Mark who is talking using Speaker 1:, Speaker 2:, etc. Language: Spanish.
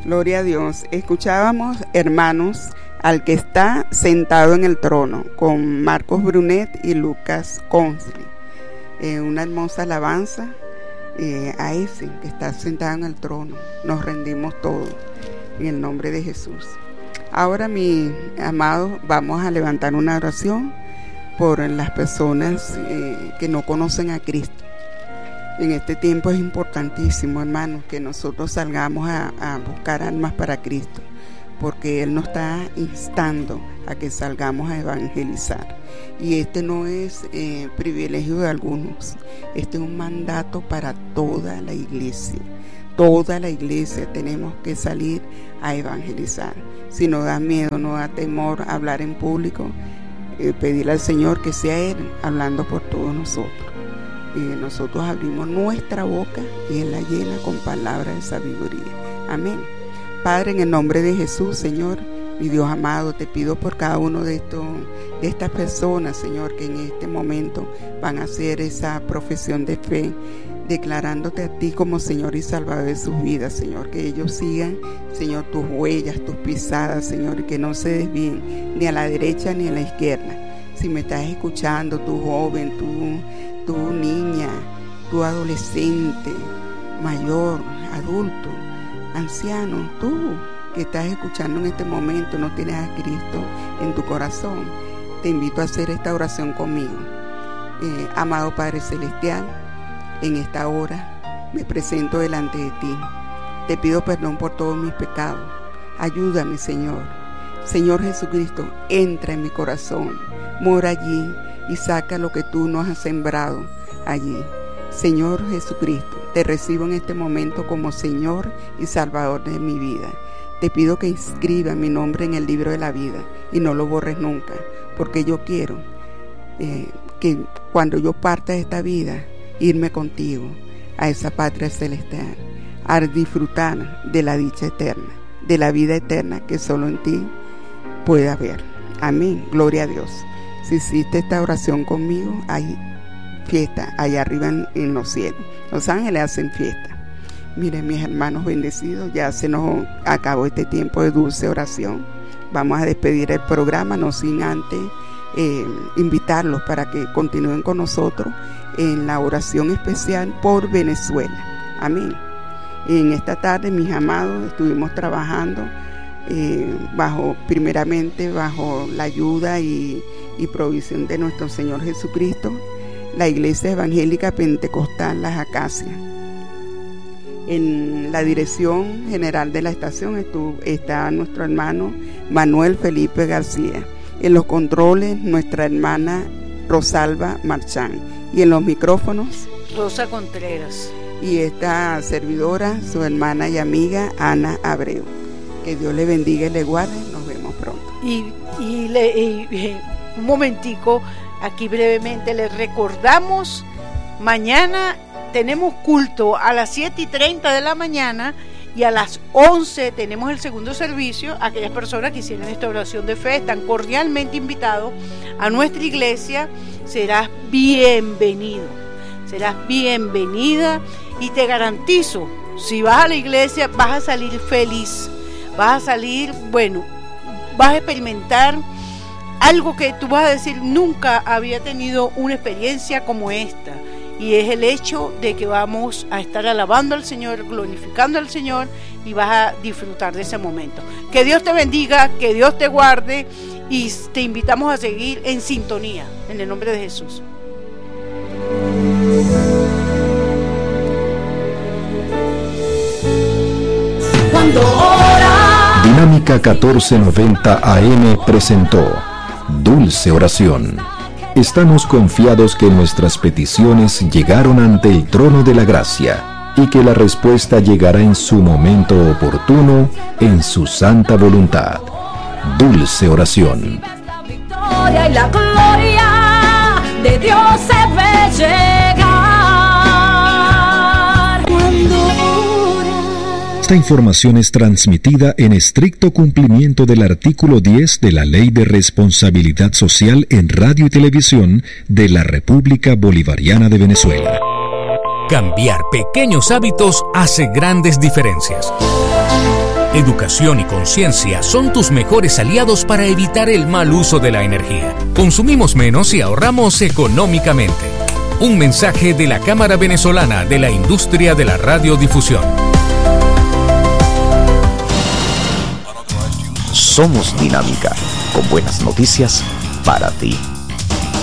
Speaker 1: Gloria a Dios. Escuchábamos, hermanos, al que está sentado en el trono, con Marcos Brunet y Lucas Consley. Una hermosa alabanza a ese que está sentado en el trono. Nos rendimos todos en el nombre de Jesús. Ahora, mis amados, vamos a levantar una oración por las personas que no conocen a Cristo. En este tiempo es importantísimo, hermanos, que nosotros salgamos a buscar almas para Cristo, porque Él nos está instando a que salgamos a evangelizar. Y este no es privilegio de algunos, este es un mandato para toda la iglesia. Toda la iglesia tenemos que salir a evangelizar. Si nos da miedo, nos da temor hablar en público, pedirle al Señor que sea Él hablando por todos nosotros. Nosotros abrimos nuestra boca y Él la llena con palabras de sabiduría. Amén. Padre, en el nombre de Jesús, Señor, mi Dios amado, te pido por cada uno de estas personas, Señor, que en este momento van a hacer esa profesión de fe, declarándote a ti como Señor y Salvador de sus vidas, Señor, que ellos sigan, Señor, tus huellas, tus pisadas, Señor, y que no se desvíen ni a la derecha ni a la izquierda. Si me estás escuchando, tu joven, tu niña, tu adolescente, mayor, adulto, anciano, tú que estás escuchando en este momento, no tienes a Cristo en tu corazón, te invito a hacer esta oración conmigo. Amado Padre Celestial, en esta hora me presento delante de ti. Te pido perdón por todos mis pecados. Ayúdame, Señor. Señor Jesucristo, entra en mi corazón, mora allí y saca lo que tú nos has sembrado allí. Señor Jesucristo, te recibo en este momento como Señor y Salvador de mi vida. Te pido que inscriba mi nombre en el libro de la vida y no lo borres nunca, porque yo quiero que cuando yo parta de esta vida, irme contigo a esa patria celestial, a disfrutar de la dicha eterna, de la vida eterna que solo en ti puede haber. Amén, gloria a Dios. Si hiciste esta oración conmigo, hay fiesta allá arriba en los cielos. Los ángeles hacen fiesta. Miren, mis hermanos bendecidos, ya se nos acabó este tiempo de dulce oración. Vamos a despedir el programa, no sin antes invitarlos para que continúen con nosotros en la oración especial por Venezuela. Amén. En esta tarde, mis amados, estuvimos trabajando primeramente bajo la ayuda y provisión de nuestro Señor Jesucristo, la Iglesia Evangélica Pentecostal Las Acacias. En la dirección general de la estación está nuestro hermano Manuel Felipe García. En los controles, nuestra hermana Rosalba Marchán. Y en los micrófonos,
Speaker 2: Rosa Contreras.
Speaker 1: Y esta servidora, su hermana y amiga Ana Abreu. Que Dios le bendiga y le guarde. Nos vemos pronto.
Speaker 2: Y un momentico, aquí brevemente les recordamos, mañana tenemos culto a las 7:30 de la mañana y a las 11 tenemos el segundo servicio. Aquellas personas que hicieron esta oración de fe están cordialmente invitados a nuestra iglesia. Serás bienvenido, serás bienvenida y te garantizo, si vas a la iglesia vas a salir feliz, vas a salir, vas a experimentar algo que tú vas a decir, nunca había tenido una experiencia como esta. Y es el hecho de que vamos a estar alabando al Señor, glorificando al Señor, y vas a disfrutar de ese momento. Que Dios te bendiga, que Dios te guarde, y te invitamos a seguir en sintonía, en el nombre de Jesús.
Speaker 3: Cuando ora. Dinámica 1490 AM presentó Dulce Oración. Estamos confiados que nuestras peticiones llegaron ante el trono de la gracia y que la respuesta llegará en su momento oportuno, en su santa voluntad. Dulce Oración.
Speaker 4: La victoria y la gloria de Dios se ve llegar. Cuando ora.
Speaker 3: Esta información es transmitida en estricto cumplimiento del artículo 10 de la Ley de Responsabilidad Social en Radio y Televisión de la República Bolivariana de Venezuela.
Speaker 5: Cambiar pequeños hábitos hace grandes diferencias. Educación y conciencia son tus mejores aliados para evitar el mal uso de la energía. Consumimos menos y ahorramos económicamente. Un mensaje de la Cámara Venezolana de la Industria de la Radiodifusión.
Speaker 6: Somos Dinámica, con buenas noticias para ti.